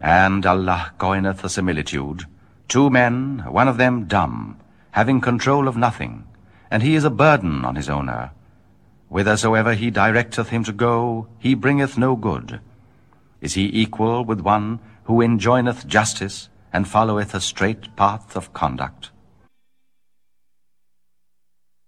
And Allah coineth a similitude. 2 men, one of them dumb, having control of nothing, and he is a burden on his owner. Whithersoever he directeth him to go, he bringeth no good. Is he equal with one who enjoineth justice, and followeth a straight path of conduct?